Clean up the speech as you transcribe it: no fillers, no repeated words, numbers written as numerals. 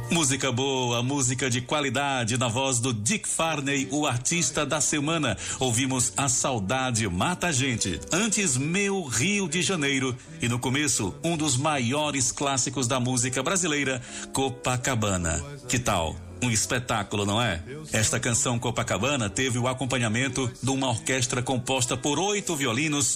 Música boa, música de qualidade na voz do Dick Farney, o artista da semana. Ouvimos A Saudade Mata a Gente, antes Meu Rio de Janeiro e no começo um dos maiores clássicos da música brasileira, Copacabana. Que tal? Um espetáculo, não é? Esta canção Copacabana teve o acompanhamento de uma orquestra composta por 8 violinos